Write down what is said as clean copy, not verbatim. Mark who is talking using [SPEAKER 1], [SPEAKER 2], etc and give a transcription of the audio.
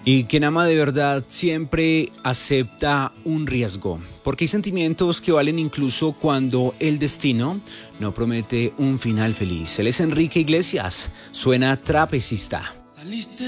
[SPEAKER 1] Y quien ama de verdad siempre acepta un riesgo, porque hay sentimientos que valen incluso cuando el destino no promete un final feliz. Él es Enrique Iglesias, suena trapecista.
[SPEAKER 2] Saliste